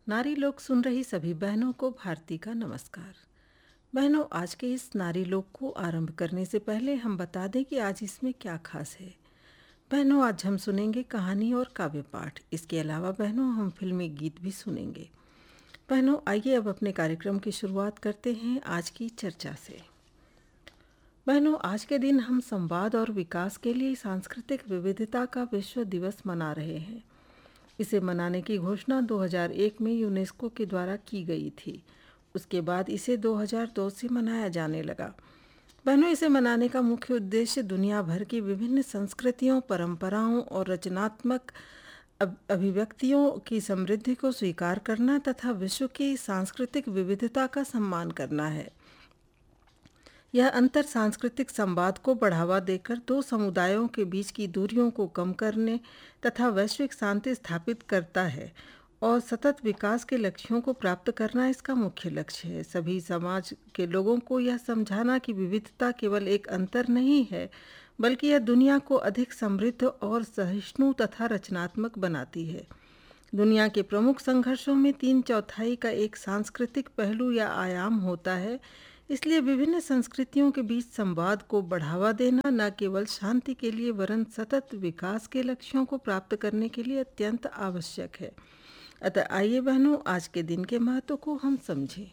नारी लोक सुन रही सभी बहनों को भारती का नमस्कार। बहनों, आज के इस नारी लोक को आरंभ करने से पहले हम बता दें कि आज इसमें क्या खास है। बहनों, आज हम सुनेंगे कहानी और काव्य पाठ। इसके अलावा बहनों, हम फिल्मी गीत भी सुनेंगे। बहनों, आइए अब अपने कार्यक्रम की शुरुआत करते हैं आज की चर्चा से। बहनों, आज के दिन हम संवाद और विकास के लिए सांस्कृतिक विविधता का विश्व दिवस मना रहे हैं। इसे मनाने की घोषणा 2001 में यूनेस्को के द्वारा की गई थी। उसके बाद इसे 2002 से मनाया जाने लगा। बहनों, इसे मनाने का मुख्य उद्देश्य दुनिया भर की विभिन्न संस्कृतियों, परंपराओं और रचनात्मक अभिव्यक्तियों की समृद्धि को स्वीकार करना तथा विश्व की सांस्कृतिक विविधता का सम्मान करना है। यह अंतर सांस्कृतिक संवाद को बढ़ावा देकर दो समुदायों के बीच की दूरियों को कम करने तथा वैश्विक शांति स्थापित करता है और सतत विकास के लक्ष्यों को प्राप्त करना इसका मुख्य लक्ष्य है। सभी समाज के लोगों को यह समझाना कि विविधता केवल एक अंतर नहीं है, बल्कि यह दुनिया को अधिक समृद्ध और सहिष्णु तथा रचनात्मक बनाती है। दुनिया के प्रमुख संघर्षों में 3/4 का एक सांस्कृतिक पहलू या आयाम होता है। इसलिए विभिन्न संस्कृतियों के बीच संवाद को बढ़ावा देना न केवल शांति के लिए वरन सतत विकास के लक्ष्यों को प्राप्त करने के लिए अत्यंत आवश्यक है। अतः आइए बहनों, आज के दिन के महत्व को हम समझें।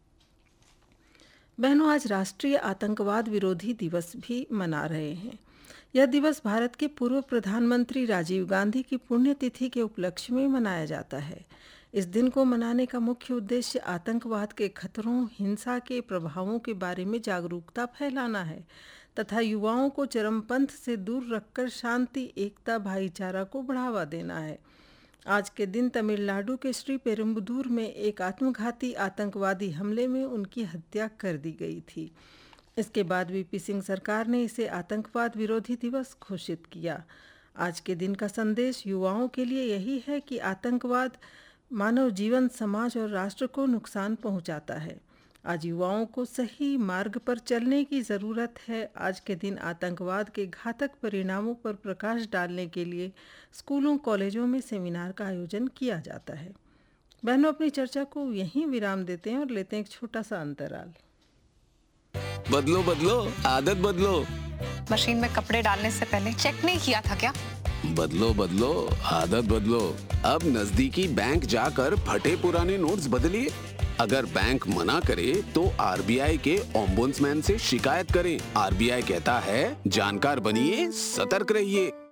बहनों, आज राष्ट्रीय आतंकवाद विरोधी दिवस भी मना रहे हैं। यह दिवस भारत के पूर्व प्रधानमंत्री राजीव गांधी की पुण्यतिथि के उपलक्ष्य में मनाया जाता है। इस दिन को मनाने का मुख्य उद्देश्य आतंकवाद के खतरों, हिंसा के प्रभावों के बारे में जागरूकता फैलाना है तथा युवाओं को चरमपंथ से दूर रखकर शांति, एकता, भाईचारा को बढ़ावा देना है। आज के दिन तमिलनाडु के श्री पेरुम्बदूर में एक आत्मघाती आतंकवादी हमले में उनकी हत्या कर दी गई थी। इसके बाद वीपी सिंह सरकार ने इसे आतंकवाद विरोधी दिवस घोषित किया। आज के दिन का संदेश युवाओं के लिए यही है कि आतंकवाद मानव जीवन, समाज और राष्ट्र को नुकसान पहुंचाता है। आज युवाओं को सही मार्ग पर चलने की ज़रूरत है। आज के दिन आतंकवाद के घातक परिणामों पर प्रकाश डालने के लिए स्कूलों, कॉलेजों में सेमिनार का आयोजन किया जाता है। बहनों, अपनी चर्चा को यहीं विराम देते हैं और लेते हैं एक छोटा सा अंतराल। बदलो बदलो आदत बदलो। मशीन में कपड़े डालने से पहले चेक नहीं किया था क्या? बदलो बदलो आदत बदलो। अब नजदीकी बैंक जाकर फटे पुराने नोट्स बदलिए। अगर बैंक मना करे तो आरबीआई के ओम्बुड्समैन से शिकायत करें। आरबीआई कहता है, जानकार बनिए, सतर्क रहिए।